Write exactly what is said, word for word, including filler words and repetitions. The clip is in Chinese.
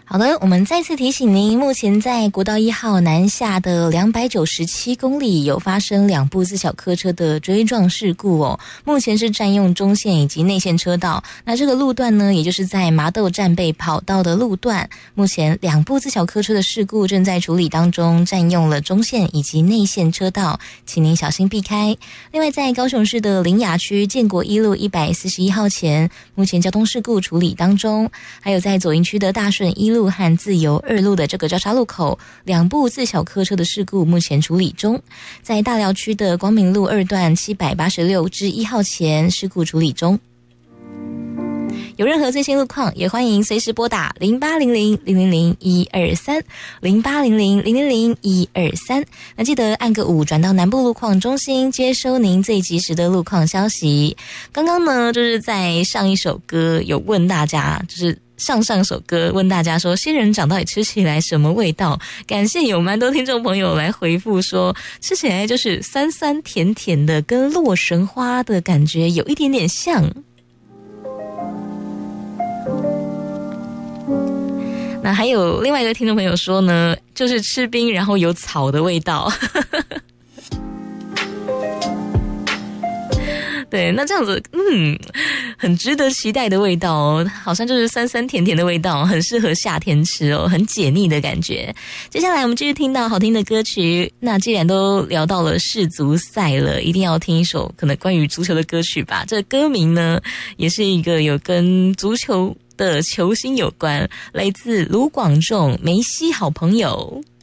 好的，我们再次提醒您，目前在国道一号南下的两百九十七公里有发生两部自小客车的追撞事故哦，目前是占用中线以及内线车道。那这个路段呢，也就是在麻豆战备跑道的路段，目前两部自小客车的事故正在处理当中，占用了中线以及内线车道，请您小心避开。另外，在高雄市的苓雅区建国一路一百四十一号前，目前交通事故处理当中。还有在左营区的大顺一路和自由二路的这个交叉路口，两部自小客车的事故目前处理中。在大寮区的光明路二段七百八十六至一号前，事故处理中。有任何最新路况，也欢迎随时拨打零八零零零零零一二三零八零零零零零一二三。那记得按个五转到南部路况中心，接收您最及时的路况消息。刚刚呢，就是在上一首歌有问大家，就是上上首歌问大家说仙人掌到底吃起来什么味道，感谢有蛮多听众朋友来回复说吃起来就是酸酸甜甜的，跟洛神花的感觉有一点点像。那还有另外一个听众朋友说呢，就是吃冰然后有草的味道对，那这样子嗯，很值得期待的味道哦，好像就是酸酸甜甜的味道，很适合夏天吃哦，很解腻的感觉。接下来我们继续听到好听的歌曲，那既然都聊到了世足赛了，一定要听一首可能关于足球的歌曲吧。这歌名呢也是一个有跟足球的球星有关，来自卢广仲，梅西好朋友。